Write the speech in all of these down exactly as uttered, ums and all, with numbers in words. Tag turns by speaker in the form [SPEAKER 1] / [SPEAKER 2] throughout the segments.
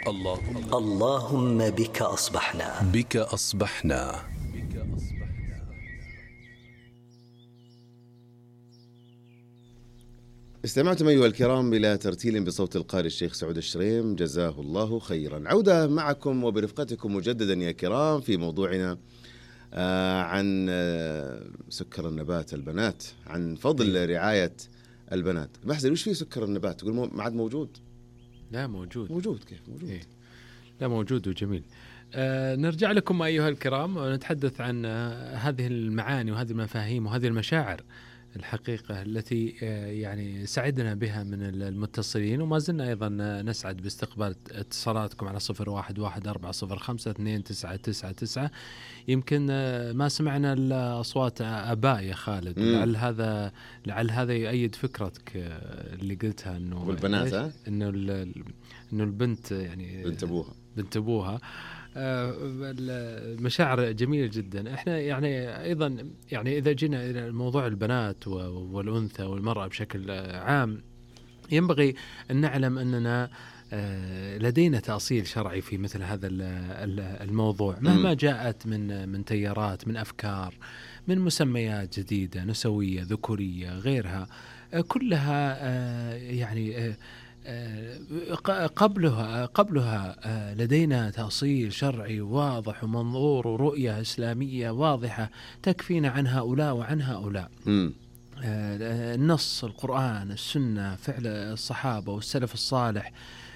[SPEAKER 1] الله
[SPEAKER 2] اللهم بك أصبحنا
[SPEAKER 1] بك أصبحنا.
[SPEAKER 3] استمعتم أيها الكرام إلى ترتيل بصوت القارئ الشيخ سعود الشريم جزاه الله خيرا. عودة معكم وبرفقتكم مجددا يا كرام في موضوعنا آه عن آه سكر النبات البنات، عن فضل رعاية البنات. محزن وش فيه سكر النبات؟ تقول ما عاد موجود؟
[SPEAKER 4] لا موجود.
[SPEAKER 3] موجود كيف موجود؟
[SPEAKER 4] إيه؟ لا موجود وجميل. آه نرجع لكم أيها الكرام ونتحدث عن آه هذه المعاني وهذه المفاهيم وهذه المشاعر الحقيقة التي آه يعني سعدنا بها من المتصلين، وما زلنا أيضا نسعد باستقبال اتصالاتكم على صفر واحد واحد أربعة صفر خمسة اثنين تسعة تسعة تسعة. يمكن آه ما سمعنا الأصوات آباء يا خالد، لعل هذا لعل هذا يؤيد فكرتك آه اللي قلتها إنه
[SPEAKER 3] والبنات ها؟
[SPEAKER 4] إنه إنه البنت يعني
[SPEAKER 3] بنت أبوها
[SPEAKER 4] بنت أبوها. المشاعر جميلة جدا. احنا يعني ايضا يعني اذا جينا الى موضوع البنات والانثى والمرأة بشكل عام، ينبغي ان نعلم اننا لدينا تأصيل شرعي في مثل هذا الموضوع، مهما جاءت من من تيارات، من افكار، من مسميات جديدة نسوية ذكورية غيرها، كلها يعني قبلها قبلها لدينا تأصيل شرعي واضح ومنظور ورؤية إسلامية واضحة تكفينا عن هؤلاء وعن هؤلاء. م. النص، القرآن، السنة، فعل الصحابة والسلف الصالح،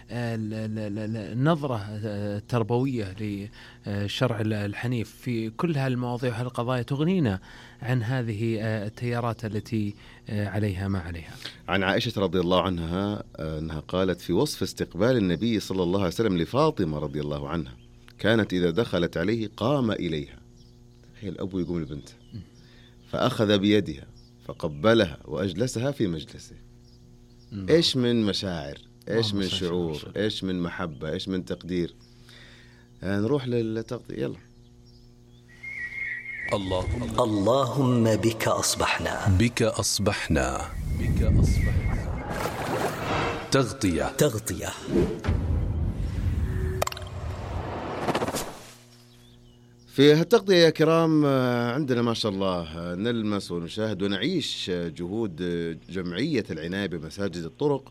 [SPEAKER 4] النظرة التربوية للشرع الحنيف في كل هالمواضيع وهالقضايا تغنينا عن هذه التيارات التي عليها ما عليها.
[SPEAKER 3] عن عائشة رضي الله عنها أنها قالت في وصف استقبال النبي صلى الله عليه وسلم لفاطمة رضي الله عنها: كانت إذا دخلت عليه قام إليها. هي الأب يقوم البنت فأخذ بيدها فقبلها وأجلسها في مجلسه. إيش من مشاعر، إيش من شعور، إيش من محبة، إيش من تقدير. نروح للتقدير. يلا.
[SPEAKER 1] الله
[SPEAKER 2] اللهم بك أصبحنا
[SPEAKER 1] بك أصبحنا بك أصبحنا. تغطية
[SPEAKER 2] تغطية
[SPEAKER 3] في هالتغطية يا كرام عندنا ما شاء الله نلمس ونشاهد ونعيش جهود جمعية العناية بمساجد الطرق،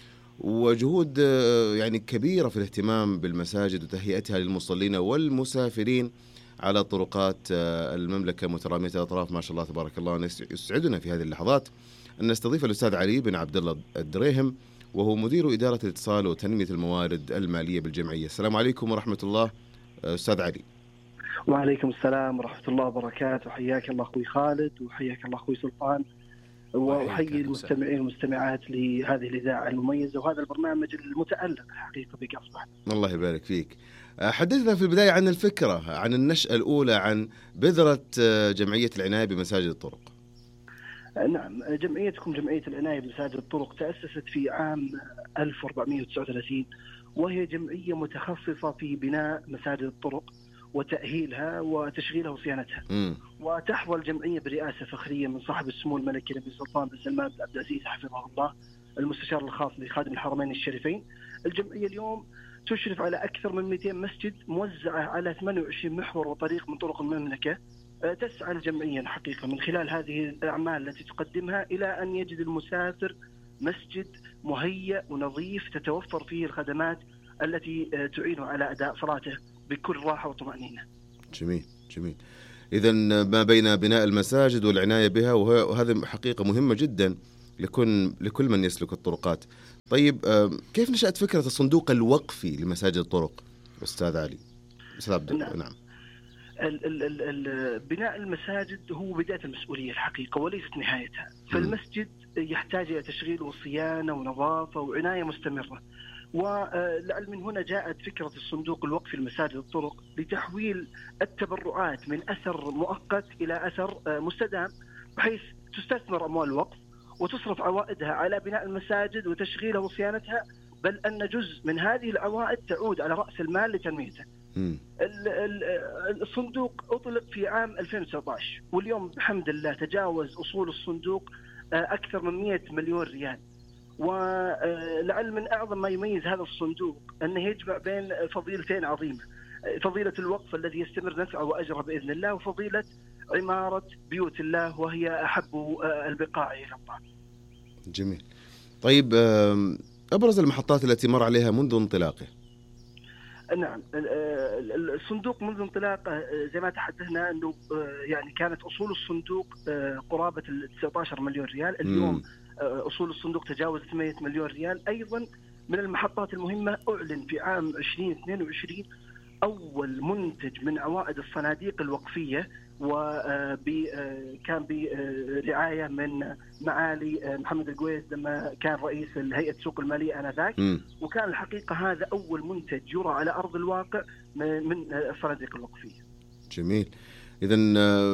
[SPEAKER 3] وجهود يعني كبيرة في الاهتمام بالمساجد وتهيئتها للمصلين والمسافرين على طرقات المملكة مترامية الأطراف. ما شاء الله تبارك الله. يسعدنا في هذه اللحظات أن نستضيف الأستاذ علي بن عبد الله الدريهم، وهو مدير إدارة الاتصال وتنمية الموارد المالية بالجمعية. السلام عليكم ورحمة الله أستاذ علي.
[SPEAKER 5] وعليكم السلام ورحمة الله وبركاته. حياك الله أخوي خالد وحياك الله أخوي سلطان، وأحيي المستمعين والمستمعات لهذه الإذاعة المميزة وهذا البرنامج المتألق الحقيقة بك أصبحنا.
[SPEAKER 3] الله يبارك فيك. حدثنا في البداية عن الفكرة، عن النشأة الأولى، عن بذرة جمعية العناية بمساجد الطرق.
[SPEAKER 5] نعم، جمعيتكم جمعية العناية بمساجد الطرق تأسست في عام ألف وأربعمائة وتسعة وثلاثين، وهي جمعية متخصصة في بناء مساجد الطرق وتأهيلها وتشغيلها وصيانتها. م. وتحظى الجمعية برئاسة فخرية من صاحب السمو الملكي النبي سلطان بن سلمان بن عبد العزيز حفظه الله، المستشار الخاص لخادم الحرمين الشريفين. الجمعية اليوم تشرف على أكثر من مئتين مسجد موزعة على ثمانية وعشرين محور وطريق من طرق المملكة. تسعى الجمعية الحقيقة من خلال هذه الأعمال التي تقدمها إلى أن يجد المسافر مسجد مهيأ ونظيف تتوفر فيه الخدمات التي تعينه على أداء صلاته بكل راحة وطمأنينة.
[SPEAKER 3] جميل جميل. إذن ما بين بناء المساجد والعناية بها، وهذه حقيقة مهمة جدا لكل لكل من يسلك الطرقات. طيب كيف نشأت فكرة الصندوق الوقفي لمساجد الطرق أستاذ علي؟ أستاذ عبد الله. نعم.
[SPEAKER 5] ال ال ال بناء المساجد هو بداية المسؤولية الحقيقة وليست نهايتها. فالمسجد يحتاج إلى تشغيل وصيانة ونظافة وعناية مستمرة، ولعل من هنا جاءت فكرة الصندوق الوقفي لمساجد الطرق لتحويل التبرعات من أثر مؤقت إلى أثر مستدام، بحيث تستثمر أموال الوقف وتصرف عوائدها على بناء المساجد وتشغيلها وصيانتها، بل أن جزء من هذه العوائد تعود على رأس المال لتنميته. الصندوق أطلق في عام ألفين وتسعة عشر، واليوم بحمد الله تجاوز أصول الصندوق أكثر من مئة مليون ريال، ولعل من أعظم ما يميز هذا الصندوق أنه يجمع بين فضيلتين عظيمة، فضيلة الوقف الذي يستمر نفعه وأجره بإذن الله، وفضيلة عمارة بيوت الله وهي أحب البقاع إلى الله.
[SPEAKER 3] جميل. طيب أبرز المحطات التي مر عليها منذ انطلاقه؟
[SPEAKER 5] نعم، الصندوق منذ انطلاقه زي ما تحدثنا أنه يعني كانت أصول الصندوق قرابة تسعة عشر مليون ريال، اليوم م. أصول الصندوق تجاوزت ثمانية مليون ريال. أيضا من المحطات المهمة أعلن في عام عشرين اثنين وعشرين أول منتج من عوائد الصناديق الوقفية، وكان برعاية من معالي محمد القويس لما كان رئيس هيئة السوق المالية آنذاك، وكان الحقيقة هذا أول منتج يرى على أرض الواقع من الصناديق الوقفية.
[SPEAKER 3] جميل. إذن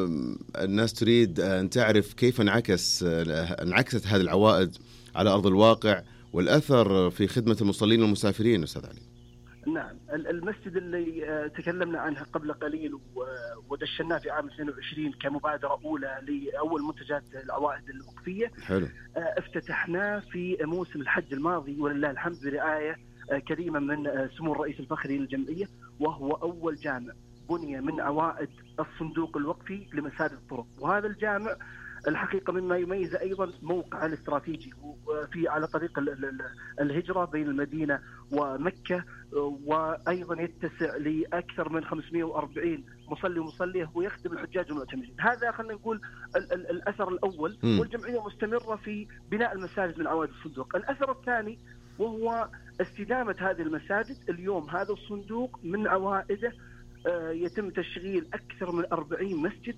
[SPEAKER 3] الناس تريد أن تعرف كيف انعكس انعكست هذه العوائد على أرض الواقع والأثر في خدمة المصلين والمسافرين. أستاذ علي.
[SPEAKER 5] نعم، المسجد اللي تكلمنا عنها قبل قليل ودشناه في عام اثنين وعشرين كمبادرة أولى لأول منتجات العوائد الوقفية،
[SPEAKER 3] حلو.
[SPEAKER 5] افتتحناه في موسم الحج الماضي ولله الحمد برعاية كريمة من سمو الرئيس الفخري للجمعية، وهو أول جامع بني من عوائد الصندوق الوقفي لمساجد الطرق. وهذا الجامع الحقيقة مما يميز أيضا موقع الاستراتيجي في على طريق الهجرة بين المدينة ومكة، وأيضا يتسع لأكثر من خمسمائة وأربعين مصلي ومصلية ويخدم الحجاج والمعتمرين. هذا خلينا نقول ال ال الأثر الأول، م. والجمعية مستمرة في بناء المساجد من عوائد الصندوق. الأثر الثاني وهو استدامة هذه المساجد. اليوم هذا الصندوق من عوائده يتم تشغيل أكثر من أربعين مسجد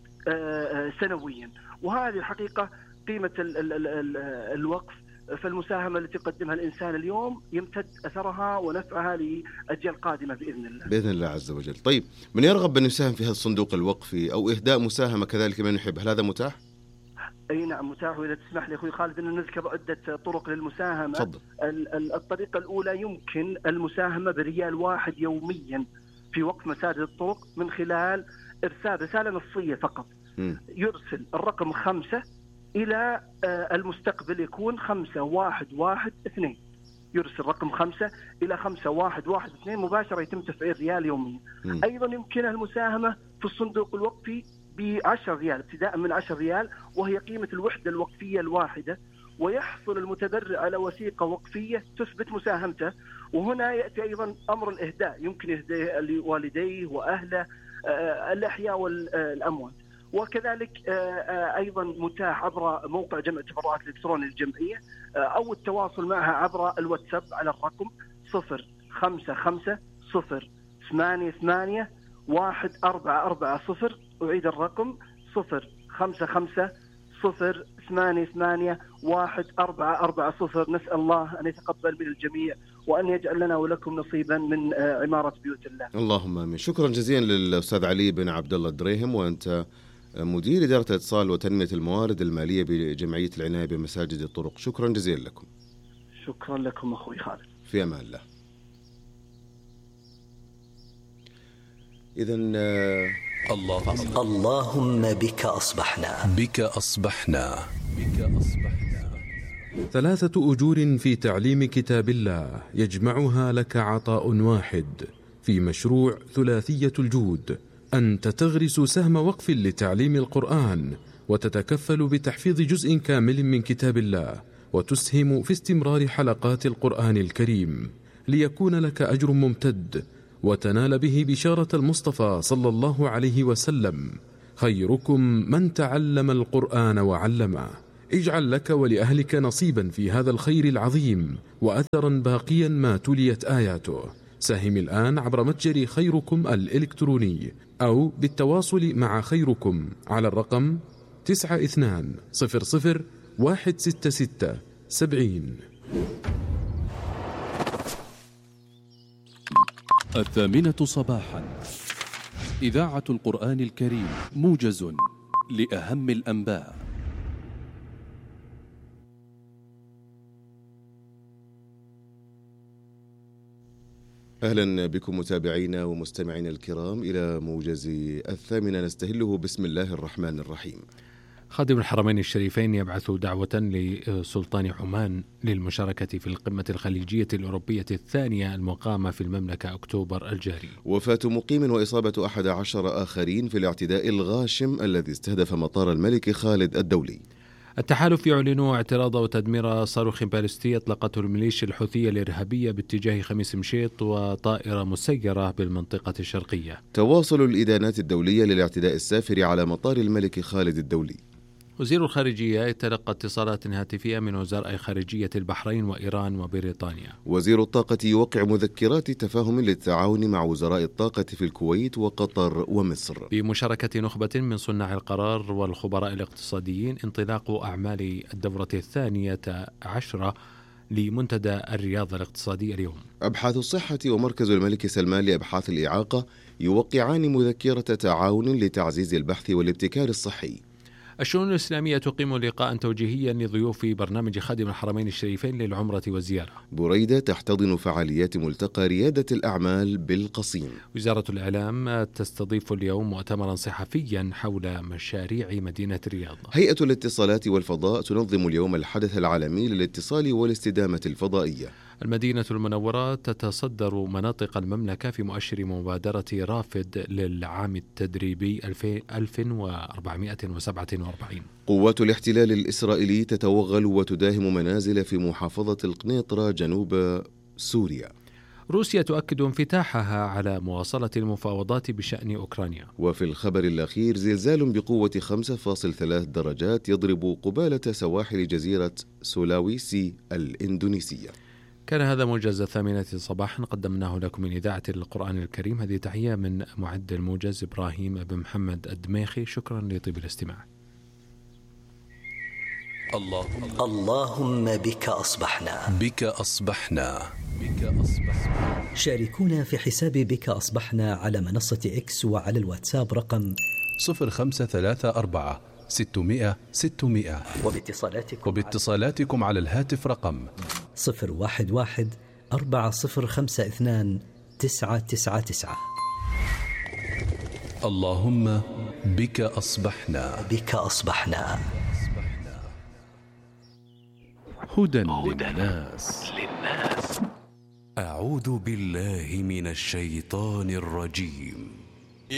[SPEAKER 5] سنويا، وهذه الحقيقة قيمة ال ال ال الوقف. فالمساهمة التي يقدمها الإنسان اليوم يمتد أثرها ونفعها لأجيال قادمة بإذن الله.
[SPEAKER 3] بإذن الله عز وجل. طيب، من يرغب بأن يساهم في هذا الصندوق الوقفي أو إهداء مساهمة كذلك من يحب، هل هذا متاح؟
[SPEAKER 5] أي نعم متاح. وإذا تسمح لي أخوي خالد أن نذكر عدة طرق للمساهمة.
[SPEAKER 3] تفضل.
[SPEAKER 5] الطريقة الأولى يمكن المساهمة بريال واحد يوميا في وقف مساجد الطرق من خلال إرسال رسالة نصية فقط. م. يرسل الرقم خمسة إلى المستقبل يكون خمسة واحد واحد اثنين، يرسل رقم خمسة إلى خمسة واحد واحد اثنين مباشرة، يتم تفعيل ريال يوميا. م. أيضا يمكنها المساهمة في الصندوق الوقفي بعشر ريال، ابتداء من عشر ريال وهي قيمة الوحدة الوقفية الواحدة، ويحصل المتبرع على وثيقة وقفية تثبت مساهمته. وهنا يأتي أيضا أمر الإهداء، يمكن إهداء لوالديه وأهله الأحياء والأموات. وكذلك أيضا متاح عبر موقع جمع التبرعات الإلكتروني للجمعية أو التواصل معها عبر الواتساب على الرقم صفر خمسة خمسة صفر ثمانية ثمانية واحد أربعة أربعة صفر. أعيد الرقم صفر خمسة خمسة صفر ثمانية ثمانية واحد أربعة أربعة صفر. نسأل الله أن يتقبل من الجميع وأن يجعل لنا ولكم نصيبا من عمارة بيوت الله.
[SPEAKER 3] اللهم آمين. شكرا جزيلا للأستاذ علي بن عبد الله الدريهم، وأنت مدير إدارة الاتصال وتنمية الموارد المالية بجمعية العناية بمساجد الطرق. شكرا جزيلا لكم.
[SPEAKER 5] شكرا لكم أخوي خالد.
[SPEAKER 3] في أمان الله. إذن
[SPEAKER 1] الله
[SPEAKER 2] اللهم بك أصبحنا
[SPEAKER 1] بك أصبحنا بك أصبحنا
[SPEAKER 6] ثلاثة أجور في تعليم كتاب الله يجمعها لك عطاء واحد في مشروع ثلاثية الجود. أنت تغرس سهم وقف لتعليم القرآن وتتكفل بتحفيظ جزء كامل من كتاب الله، وتسهم في استمرار حلقات القرآن الكريم ليكون لك أجر ممتد وتنال به بشارة المصطفى صلى الله عليه وسلم: خيركم من تعلم القرآن وعلمه. اجعل لك ولأهلك نصيبا في هذا الخير العظيم وأثرا باقيا ما تليت آياته. ساهم الآن عبر متجر خيركم الإلكتروني أو بالتواصل مع خيركم على الرقم تسعة اثنان صفر صفر واحد ستة ستة سبعين.
[SPEAKER 7] الثامنة صباحا، إذاعة القرآن الكريم، موجز لأهم الأنباء.
[SPEAKER 3] أهلا بكم متابعينا ومستمعينا الكرام إلى موجز الثامنة، نستهله بسم الله الرحمن الرحيم.
[SPEAKER 4] خادم الحرمين الشريفين يبعث دعوة لسلطان عمان للمشاركة في القمة الخليجية الأوروبية الثانية المقامة في المملكة أكتوبر الجاري.
[SPEAKER 3] وفاة مقيم وإصابة أحد عشر آخرين في الاعتداء الغاشم الذي استهدف مطار الملك خالد الدولي.
[SPEAKER 4] التحالف يعلن اعتراض وتدمير صاروخ باليستي أطلقته الميليشيا الحوثية الإرهابية باتجاه خميس مشيط وطائرة مسيرة بالمنطقة الشرقية.
[SPEAKER 3] تواصل الإدانات الدولية للاعتداء السافر على مطار الملك خالد الدولي.
[SPEAKER 4] وزير الخارجية يتلقى اتصالات هاتفية من وزراء خارجية البحرين وإيران وبريطانيا.
[SPEAKER 3] وزير الطاقة يوقع مذكرات تفاهم للتعاون مع وزراء الطاقة في الكويت وقطر ومصر
[SPEAKER 4] بمشاركة نخبة من صناع القرار والخبراء الاقتصاديين. انطلاق أعمال الدورة الثانية عشرة لمنتدى الرياض الاقتصادي اليوم.
[SPEAKER 3] أبحاث الصحة ومركز الملك سلمان لأبحاث الإعاقة يوقعان مذكرة تعاون لتعزيز البحث والابتكار الصحي.
[SPEAKER 4] الشؤون الإسلامية تقيم لقاء توجيهيا لضيوف برنامج خادم الحرمين الشريفين للعمرة والزيارة.
[SPEAKER 3] بريدة تحتضن فعاليات ملتقى ريادة الأعمال بالقصيم.
[SPEAKER 4] وزارة الإعلام تستضيف اليوم مؤتمرا صحفيا حول مشاريع مدينة الرياض.
[SPEAKER 3] هيئة الاتصالات والفضاء تنظم اليوم الحدث العالمي للاتصال والاستدامة الفضائية.
[SPEAKER 4] المدينة المنورة تتصدر مناطق المملكة في مؤشر مبادرة رافد للعام التدريبي ألف وأربعمائة وسبعة وأربعين.
[SPEAKER 3] قوات الاحتلال الإسرائيلي تتوغل وتداهم منازل في محافظة القنيطرة جنوب سوريا.
[SPEAKER 4] روسيا تؤكد انفتاحها على مواصلة المفاوضات بشأن أوكرانيا.
[SPEAKER 3] وفي الخبر الأخير زلزال بقوة خمسة فاصلة ثلاث درجات يضرب قبالة سواحل جزيرة سولاويسي الإندونيسية.
[SPEAKER 4] كان هذا موجز الثامنة صباحا قدمناه لكم من إذاعة القرآن الكريم. هذه تحية من معد الموجز إبراهيم بن محمد الدميخي. شكرا لطيب الاستماع.
[SPEAKER 1] اللهم
[SPEAKER 2] اللهم بك أصبحنا.
[SPEAKER 1] بك أصبحنا. بك أصبحنا.
[SPEAKER 2] شاركونا في حساب بك أصبحنا على منصة إكس وعلى الواتساب رقم
[SPEAKER 1] صفر خمسة ثلاثة أربعة ستمائة ستمائة.
[SPEAKER 2] وباتصالاتكم,
[SPEAKER 1] وباتصالاتكم على الهاتف رقم
[SPEAKER 2] صفر واحد واحد أربعة صفر خمسة اثنان تسعة تسعة تسعة.
[SPEAKER 1] اللهم بك أصبحنا.
[SPEAKER 2] بك أصبحنا.
[SPEAKER 7] هدى للناس.
[SPEAKER 1] أعوذ بالله من الشيطان الرجيم.